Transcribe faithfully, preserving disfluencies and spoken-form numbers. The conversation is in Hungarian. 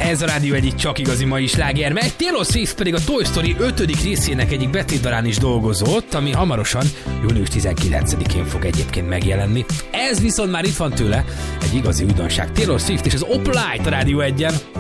Ez a Rádió egyik csak igazi mai sláger, meg Taylor Swift pedig a Toy Story ötödik részének egyik betétdalán is dolgozott, ami hamarosan június tizenkilencedikén fog egyébként megjelenni. Ez viszont már itt van tőle, egy igazi újdonság. Taylor Swift és az Opalite a Rádió egyen.